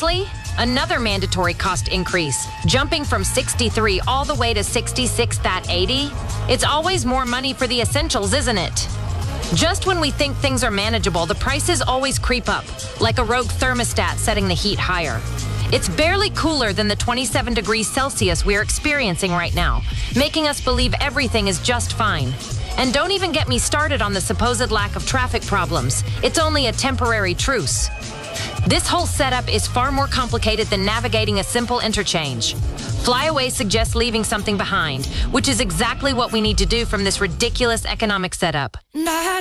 Seriously? Another mandatory cost increase, jumping from 63 all the way to 66.80? It's always more money for the essentials, isn't it? Just when we think things are manageable, the prices always creep up, like a rogue thermostat setting the heat higher. It's barely cooler than the 27 degrees Celsius we're experiencing right now, making us believe everything is just fine. And don't even get me started on the supposed lack of traffic problems. It's only a temporary truce. This whole setup is far more complicated than navigating a simple interchange. Flyaway suggests leaving something behind, which is exactly what we need to do from this ridiculous economic setup.